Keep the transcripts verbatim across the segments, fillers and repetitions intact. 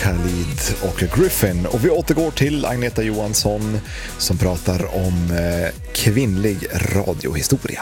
Khalid och Griffin. Och vi återgår till Agneta Johansson som pratar om eh, kvinnlig radiohistoria.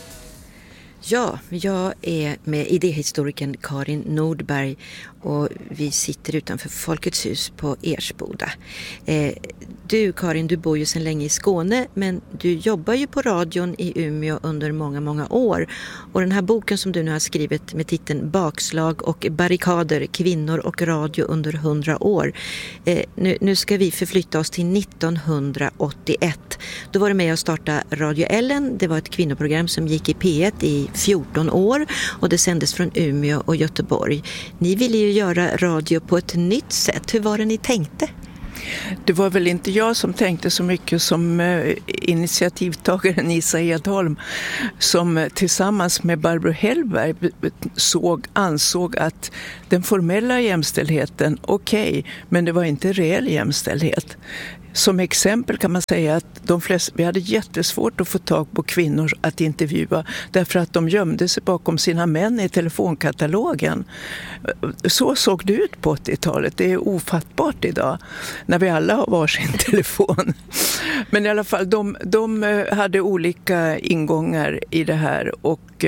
Ja, jag är med idéhistorikern Karin Nordberg och vi sitter utanför Folkets hus på Ersboda. Eh, du Karin, du bor ju sedan länge i Skåne, men du jobbar ju på radion i Umeå under många, många år. Och den här boken som du nu har skrivit med titeln Bakslag och barrikader, kvinnor och radio under hundra år. Eh, nu, nu ska vi förflytta oss till nittonhundraåttioett. Då var du med och startade Radio Ellen. Det var ett kvinnoprogram som gick i P ett i fjorton år och det sändes från Umeå och Göteborg. Ni ville ju göra radio på ett nytt sätt. Hur var det ni tänkte? Det var väl inte jag som tänkte så mycket som eh, initiativtagaren Isa Edholm som tillsammans med Barbro Hellberg såg, ansåg att den formella jämställdheten, okej, okay, men det var inte reell jämställdhet. Som exempel kan man säga att de flesta, vi hade jättesvårt att få tag på kvinnor att intervjua därför att de gömde sig bakom sina män i telefonkatalogen. Så såg det ut på åttiotalet. Det är ofattbart idag när vi alla har varsin telefon. Men i alla fall, de, de hade olika ingångar i det här och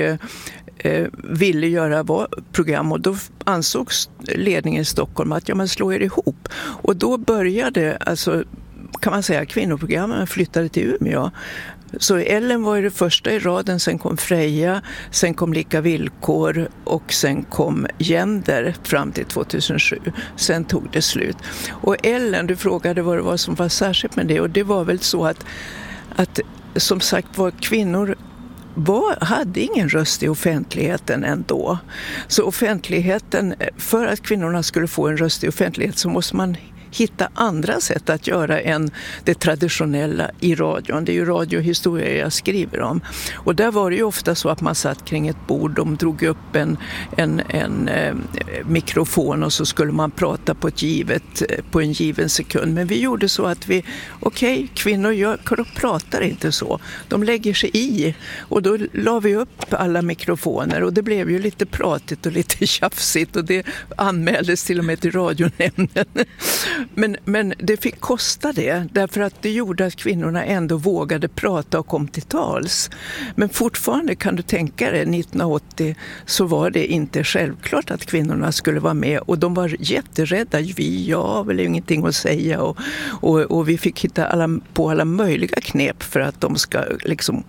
eh, ville göra program och då ansågs ledningen i Stockholm att ja, man slår er ihop. Och då började alltså kan man säga kvinnoprogrammen flyttade till Umeå. Så Ellen var ju det första i raden, sen kom Freja, sen kom Lika villkor och sen kom Gender fram till tvåtusensju. Sen tog det slut. Och Ellen, du frågade vad det var som var särskilt med det och det var väl så att, att som sagt var kvinnor var, hade ingen röst i offentligheten ändå. Så offentligheten, för att kvinnorna skulle få en röst i offentlighet så måste man hitta andra sätt att göra än det traditionella i radion. Det är ju radiohistoria jag skriver om. Och där var det ju ofta så att man satt kring ett bord, de drog upp en, en, en eh, mikrofon och så skulle man prata på ett givet, på en given sekund. Men vi gjorde så att vi, okej, okay, kvinnor gör, de pratar inte så. De lägger sig i och då la vi upp alla mikrofoner och det blev ju lite pratigt och lite tjafsigt och det anmäldes till och med till radionämnden. Men, men det fick kosta det därför att det gjorde att kvinnorna ändå vågade prata och kom till tals. Men fortfarande kan du tänka dig, nittonhundraåttio så var det inte självklart att kvinnorna skulle vara med och de var jätterädda. Vi, ja, väl ingenting att säga och, och, och vi fick hitta alla, på alla möjliga knep för att de ska liksom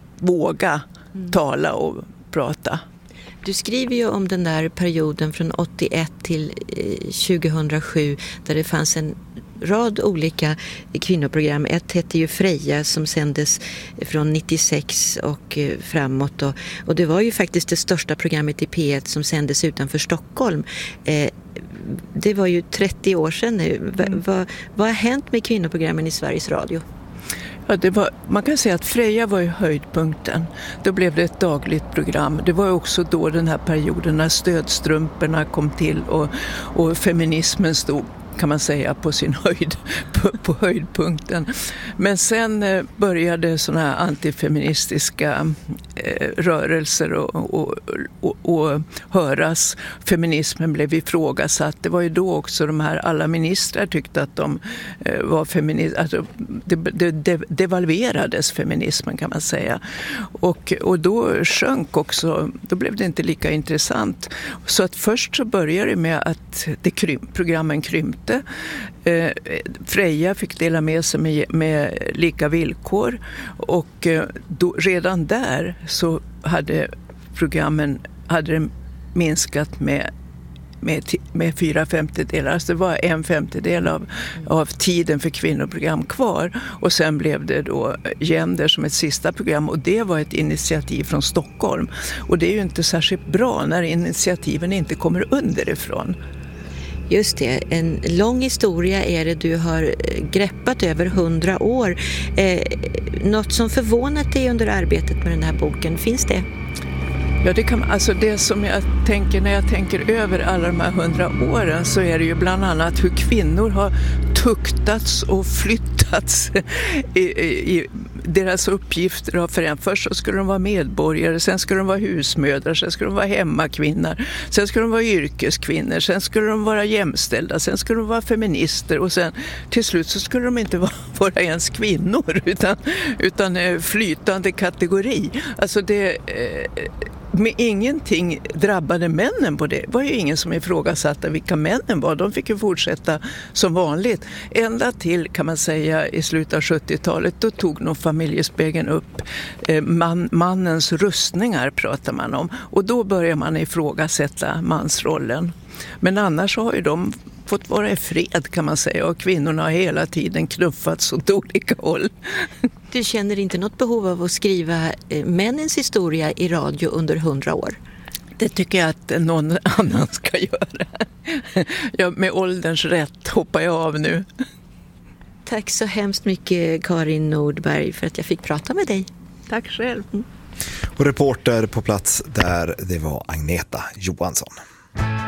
våga mm. tala och prata. Du skriver ju om den där perioden från åttioett till tjugohundrasju där det fanns en rad olika kvinnoprogram. Ett hette ju Freja som sändes från nittiosex och framåt. Och, och det var ju faktiskt det största programmet i P ett som sändes utanför Stockholm. Eh, det var ju trettio år sedan nu. Va, va, vad har hänt med kvinnoprogrammen i Sveriges Radio? Ja, det var, man kan säga att Freja var ju höjdpunkten. Då blev det ett dagligt program. Det var också då den här perioden när stödstrumporna kom till och, och feminismen stod, kan man säga, på sin höjd, på, på höjdpunkten. Men sen eh, började såna här antifeministiska eh, rörelser och, och, och, och höras. Feminismen blev ifrågasatt. Det var ju då också de här, alla ministrar tyckte att de eh, var feminister. Alltså, det, det, det devalverades feminismen, kan man säga. Och, och då sjönk också, då blev det inte lika intressant. Så att först så började det med att det krym, programmen krympte. Eh, Freja fick dela med sig med, med Lika villkor och eh, då, redan där så hade programmen hade det minskat med, med, med fyra femtedelar. Alltså det var en femtedel av, av tiden för kvinnoprogram kvar och sen blev det då Gender som ett sista program och det var ett initiativ från Stockholm och det är ju inte särskilt bra när initiativen inte kommer underifrån. Just det, en lång historia är det du har greppat över hundra år. Eh, något som förvånat dig under arbetet med den här boken, finns det? Ja, det kan, alltså det som jag tänker när jag tänker över alla de här hundra åren så är det ju bland annat hur kvinnor har tuktats och flyttats i, i, deras uppgifter har förändrats. Först så skulle de vara medborgare, sen skulle de vara husmödrar, sen skulle de vara hemmakvinnor, sen skulle de vara yrkeskvinnor, sen skulle de vara jämställda, sen skulle de vara feminister och sen till slut så skulle de inte vara, vara ens kvinnor utan, utan flytande kategori. Alltså det... Men ingenting drabbade männen på det. Det var ju ingen som ifrågasatte vilka männen var. De fick ju fortsätta som vanligt. Ända till, kan man säga, i slutet av sjuttiotalet, då tog nog Familjespegeln upp eh, man, mannens rustningar, pratar man om. Och då börjar man ifrågasätta mansrollen. Men annars har ju de fått vara i fred, kan man säga, och kvinnorna har hela tiden knuffats åt olika håll. Du känner inte något behov av att skriva männens historia i radio under hundra år? Det tycker jag att någon annan ska göra. Jag, med ålderns rätt hoppar jag av nu. Tack så hemskt mycket, Karin Nordberg, för att jag fick prata med dig. Tack själv. Och reporter på plats där, det var Agneta Johansson.